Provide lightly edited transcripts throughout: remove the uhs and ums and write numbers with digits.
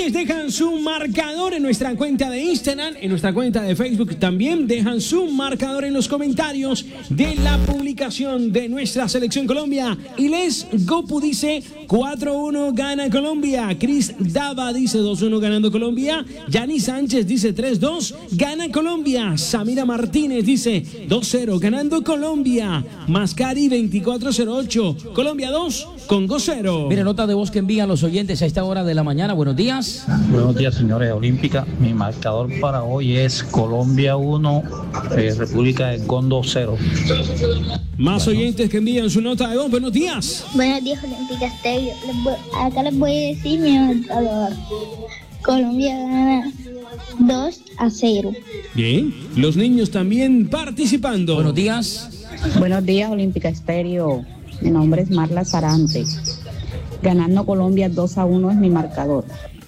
oyentes dejan su marcador en nuestra cuenta de Instagram, en nuestra cuenta de Facebook también dejan su marcador en los comentarios de la publicación de nuestra selección Colombia. Y Les Gopu dice 4-1 gana Colombia. Cris Dava dice 2-1 ganando Colombia. Yani Sánchez dice 3-2 gana Colombia. Samira Martínez dice 2-0 ganando Colombia. Mascari 2408 Colombia 2 Congo 0. Mire, nota de voz que envían los oyentes a esta hora de la mañana. Buenos días. Buenos días, señores Olímpica. Mi marcador para hoy es Colombia 1, República del Congo 0. Más oyentes que envían su nota de voz. Buenos días. Buenos días, Olímpica Estéreo. Acá les voy a decir mi marcador. Colombia gana 2-0. Bien, los niños también participando. Buenos días. Buenos días, Olímpica Estéreo. Mi nombre es Marla Sarante. Ganando Colombia 2-1 es mi marcador.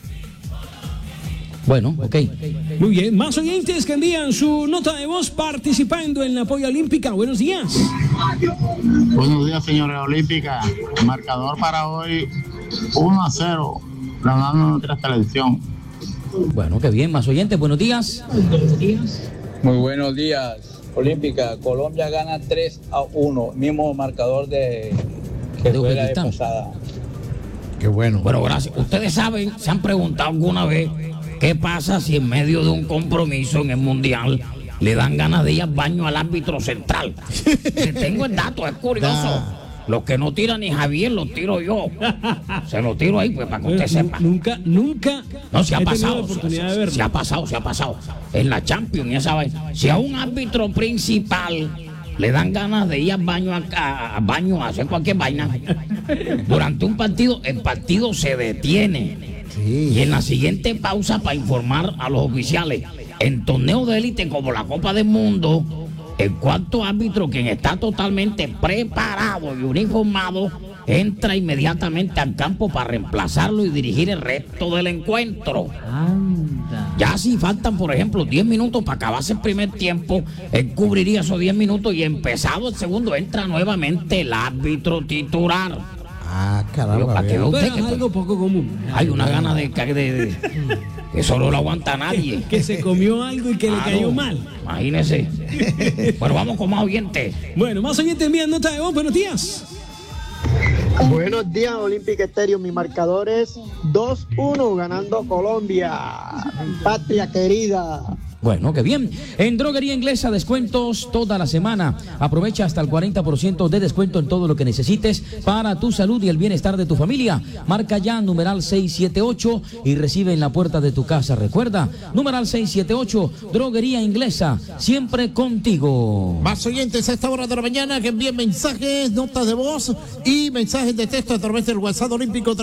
Bueno, ok. Muy bien, más oyentes que envían su nota de voz participando en la polla olímpica. Buenos días. Buenos días, señora Olímpica. Marcador para hoy 1-0, ganando nuestra selección. Bueno, qué bien, más oyentes. Buenos días. Muy buenos días, Olímpica. Colombia gana 3-1, mismo marcador que fue la vez pasada. Qué bueno. Bueno, gracias. Ustedes saben, se han preguntado alguna vez qué pasa si en medio de un compromiso en el Mundial le dan ganas de ir al baño al árbitro central. Le tengo el dato, es curioso. Los que no tiran ni Javier, los tiro yo. Se los tiro ahí, pues, para que usted sepa. Nunca. No, se ha pasado. Oportunidad de verlo. Se ha pasado. En la Champions y esa vaina. Si a un árbitro principal le dan ganas de ir al baño a hacer cualquier vaina, durante un partido, el partido se detiene. Sí. Y en la siguiente pausa, para informar a los oficiales, en torneos de élite como la Copa del Mundo, el cuarto árbitro, quien está totalmente preparado y uniformado, entra inmediatamente al campo para reemplazarlo y dirigir el resto del encuentro. Anda. Ya si faltan, por ejemplo, 10 minutos para acabarse el primer tiempo, él cubriría esos 10 minutos y empezado el segundo, entra nuevamente el árbitro titular. Ah, caramba. Pero es algo poco común. Hay una gana de eso no lo aguanta nadie. Que se comió algo y que le cayó mal. Imagínese. Pero vamos con más oyentes. Bueno, más oyentes envían nota de voz. Buenos días. Buenos días, Olímpica Estéreo. Mi marcador es 2-1 ganando Colombia. Mi patria querida. Bueno, qué bien. En Droguería Inglesa, descuentos toda la semana. Aprovecha hasta el 40% de descuento en todo lo que necesites para tu salud y el bienestar de tu familia. Marca ya numeral 678 y recibe en la puerta de tu casa. Recuerda, numeral 678, Droguería Inglesa, siempre contigo. Más oyentes a esta hora de la mañana que envíen mensajes, notas de voz y mensajes de texto a través del WhatsApp Olímpico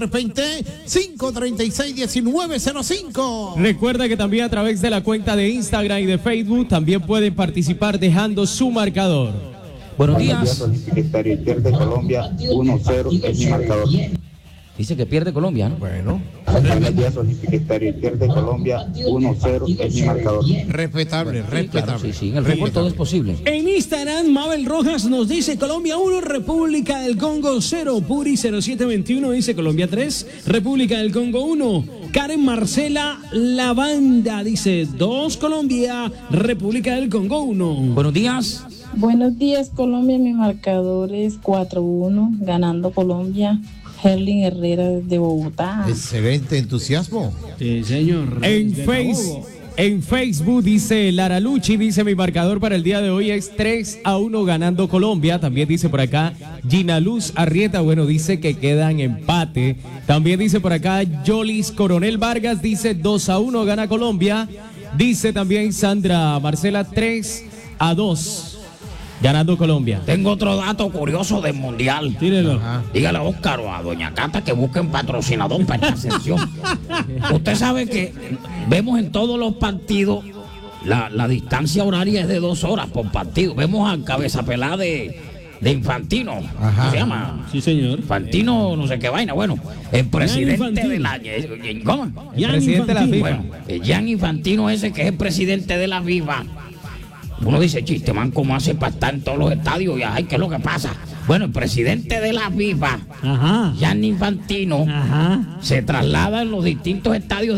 320-536-1905. Recuerda que también a través de la cuenta de Instagram y de Facebook también pueden participar dejando su marcador. Buenos días. Pierde Colombia 1-0 es mi marcador. Dice que pierde Colombia, ¿no? Bueno. Buenos días, Olímpica Estéreo. Pierde Colombia 1-0 es mi marcador. Respetable. Claro, sí, en el récord todo es posible. En Instagram, Mabel Rojas nos dice Colombia 1, República del Congo 0. Puri 0721 dice Colombia 3, República del Congo 1. Karen Marcela Lavanda dice 2 Colombia, República del Congo 1. Buenos días. Buenos días, Colombia. Mi marcador es 4-1 ganando Colombia. Herlin Herrera de Bogotá. Excelente entusiasmo. Sí, señor. En Facebook dice Lara Luchi, dice mi marcador para el día de hoy es 3-1 ganando Colombia. También dice por acá Gina Luz Arrieta, bueno, dice que quedan empate. También dice por acá Yolis Coronel Vargas, dice 2-1 gana Colombia. Dice también Sandra Marcela 3-2 ganando Colombia. Tengo otro dato curioso del Mundial. Tírelo. Dígale a Óscar o a Doña Cata que busquen patrocinador para esta sesión. Usted sabe que vemos en todos los partidos la distancia horaria es de 2 horas por partido. Vemos a Cabeza Pelada de Infantino. ¿Cómo se llama? Sí, señor. Infantino, no sé qué vaina. Bueno, el presidente de la... ¿Cómo? El presidente de la FIFA. Bueno, Gian Infantino ese que es el presidente de la FIFA. Uno dice, chiste, man, ¿cómo hace para estar en todos los estadios? Y ay, ¿qué es lo que pasa? Bueno, el presidente de la FIFA, Gianni Infantino, se traslada en los distintos estadios